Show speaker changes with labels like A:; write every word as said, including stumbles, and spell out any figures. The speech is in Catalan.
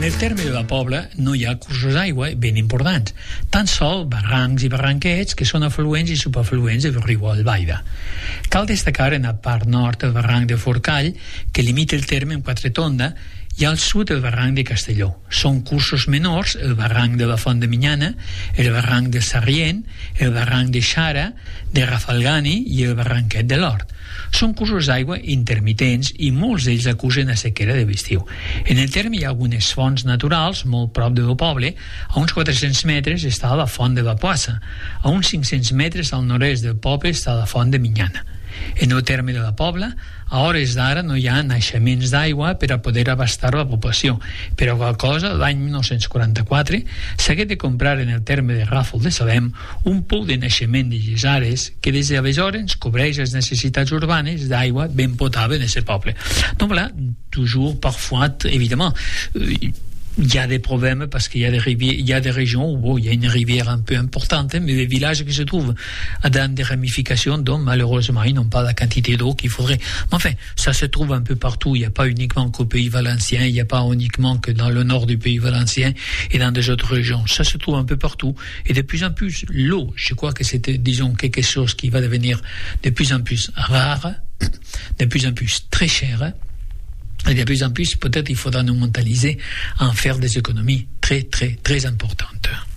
A: En el terme de la Pobla no hi ha cursos d'aigua ben importants, tan sol barrancs i barranquets que són afluents i subafluents del riu Albaida. Cal destacar en la part nord el barranc de Forcall, que limita el terme amb Quatretonda, i al sud el barranc de Castelló. Són cursos menors el barranc de la Font de Minyana, el barranc de Sarrient, el barranc de Xara, de Rafalgani i el barranquet de l'Hort. Són cursos d'aigua intermitents i molts d'ells acusen a sequera de l'estiu. En el terme hi ha algunes fonts naturals molt prop del poble. A uns quatre-cents metres està la Font de la Poassa. A uns cinc-cents metres al nord-est del poble està la Font de Minyana. En el terme de la Pobla, a hores d'ara no hi ha naixements d'aigua per a poder abastar la població, però qual cosa, l'any dinou quaranta-quatre s'hagué de comprar en el terme de Ràfol de Salem un pou de naixement de Gesares que des d'aleshores cobreix les necessitats urbanes d'aigua ben potable en aquest poble. Donc voilà, toujours, parfois, évidemment, euh, il y a des problèmes parce qu'il y a des rivières, il y a des régions où bon, il y a une rivière un peu importante, mais des villages qui se trouvent dans des ramifications dont malheureusement ils n'ont pas la quantité d'eau qu'il faudrait. Mais enfin, ça se trouve un peu partout. Il n'y a pas uniquement qu'au Pays Valencien, il n'y a pas uniquement que dans le nord du Pays Valencien et dans des autres régions. Ça se trouve un peu partout. Et de plus en plus, l'eau, je crois que c'était, disons, quelque chose qui va devenir de plus en plus rare, de plus en plus très cher. Et de plus en plus, peut-être il faudra nous mentaliser à en faire des économies très, très, très importantes.